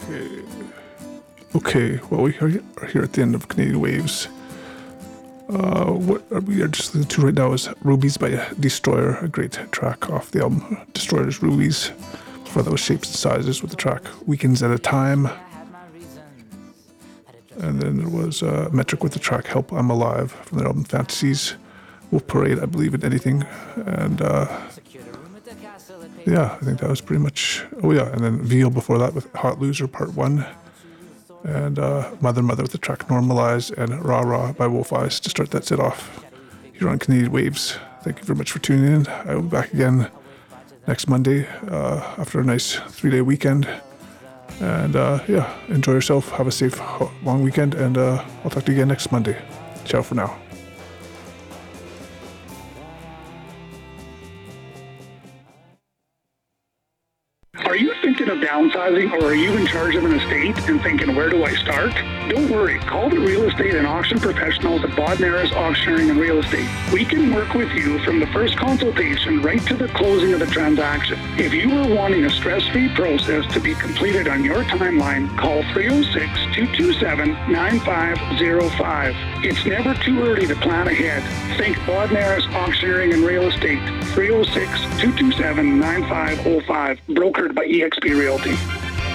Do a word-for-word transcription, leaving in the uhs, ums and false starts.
Okay. Okay, well, we are here at the end of Canadian Waves. Uh, what are we are just listening to right now is Rubies by Destroyer, a great track off the album Destroyer's Rubies. Before that was Shapes and Sizes with the track Weekends at a Time. And then there was uh, Metric with the track Help I'm Alive from their album Fantasies. Wolf Parade, I Believe in Anything. And uh, yeah, I think that was pretty much. Oh, yeah, and then Veal before that with Hot Loser Part one. And uh, Mother Mother with the track Normalize, and Rah Rah by Wolf Eyes to start that set off here on Canadian Waves. Thank you very much for tuning in. I will be back again next Monday uh, after a nice three-day weekend. And uh, yeah, enjoy yourself. Have a safe, long weekend, and uh, I'll talk to you again next Monday. Ciao for now. Are you thinking of downsizing, or are you in charge of an estate and thinking, where do I start? Don't worry. Call the real estate and auction professionals at Bodnaris Auctioneering and Real Estate. We can work with you from the first consultation right to the closing of the transaction. If you are wanting a stress-free process to be completed on your timeline, call three oh six, two two seven, nine five oh five. It's never too early to plan ahead. Think Bodnaris Auctioneering and Real Estate. three oh six, two two seven, nine five oh five. Brokered by E X P Realty.